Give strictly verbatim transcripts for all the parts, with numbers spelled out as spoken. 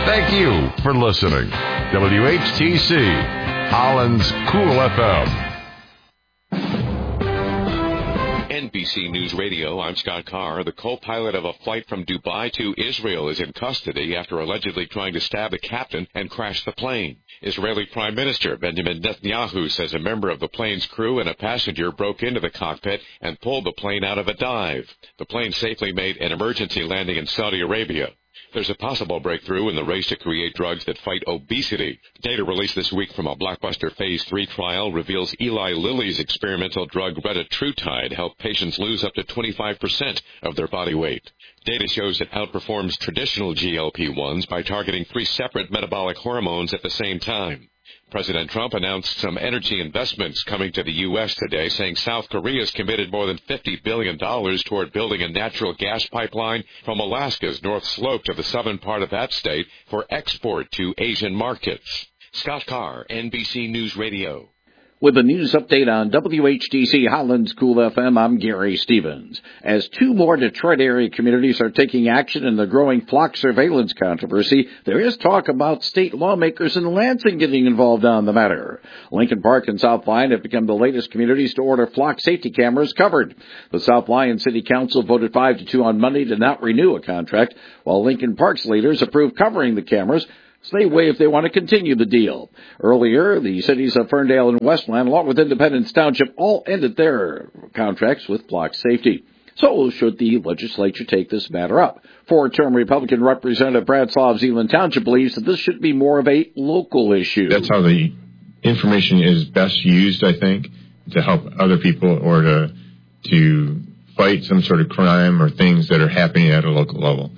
Thank you for listening. W H T C, Holland's Cool F M. N B C News Radio, I'm Scott Carr. The co-pilot of a flight from Dubai to Israel is in custody after allegedly trying to stab the captain and crash the plane. Israeli Prime Minister Benjamin Netanyahu says a member of the plane's crew and a passenger broke into the cockpit and pulled the plane out of a dive. The plane safely made an emergency landing in Saudi Arabia. There's a possible breakthrough in the race to create drugs that fight obesity. Data released this week from a blockbuster phase three trial reveals Eli Lilly's experimental drug retatrutide helped patients lose up to twenty-five percent of their body weight. Data shows it outperforms traditional G L P ones by targeting three separate metabolic hormones at the same time. President Trump announced some energy investments coming to the U S today, saying South Korea has committed more than fifty billion dollars toward building a natural gas pipeline from Alaska's North Slope to the southern part of that state for export to Asian markets. Scott Carr, N B C News Radio. With a news update on W H T C Holland's Cool F M, I'm Gary Stevens. As two more Detroit area communities are taking action in the growing flock surveillance controversy, there is talk about state lawmakers in Lansing getting involved on the matter. Lincoln Park and South Lyon have become the latest communities to order flock safety cameras covered. The South Lyon City Council voted five to two on Monday to not renew a contract, while Lincoln Park's leaders approved covering the cameras. So they weigh if they want to continue the deal. Earlier, the cities of Ferndale and Westland, along with Independence Township, all ended their contracts with flock safety. So should the legislature take this matter up? Four-term Republican Representative Brad Slaw of Zeeland Township believes that this should be more of a local issue. That's how the information is best used, I think, to help other people or to to fight some sort of crime or things that are happening at a local level.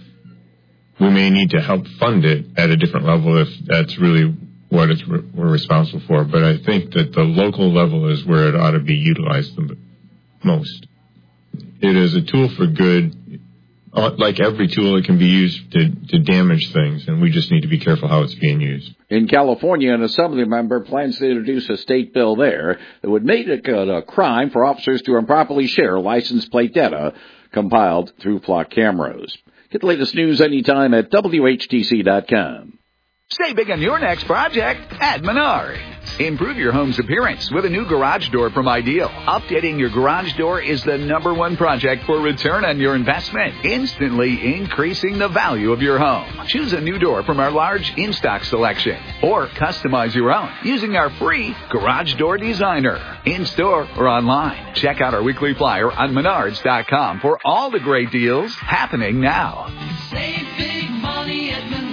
We may need to help fund it at a different level if that's really what it's re- we're responsible for. But I think that the local level is where it ought to be utilized the most. It is a tool for good. Like every tool, it can be used to, to damage things, and we just need to be careful how it's being used. In California, an assembly member plans to introduce a state bill there that would make it a crime for officers to improperly share license plate data compiled through flock cameras. Get the latest news anytime at W H T C dot com. Stay big on your next project at Menards. Improve your home's appearance with a new garage door from Ideal. Updating your garage door is the number one project for return on your investment, instantly increasing the value of your home. Choose a new door from our large in-stock selection or customize your own using our free Garage Door Designer. In-store or online. Check out our weekly flyer on Menards dot com for all the great deals happening now. Save big money at Menards.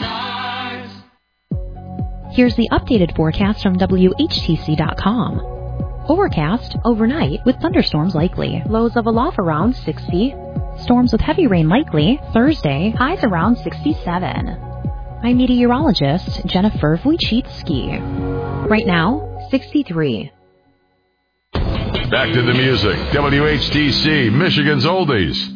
Here's the updated forecast from W H T C dot com. Overcast overnight with thunderstorms likely. Lows of aloft around sixty. Storms with heavy rain likely. Thursday, highs around sixty-seven. I'm meteorologist Jennifer Wojcicki. Right now, sixty-three. Back to the music. W H T C, Michigan's Oldies.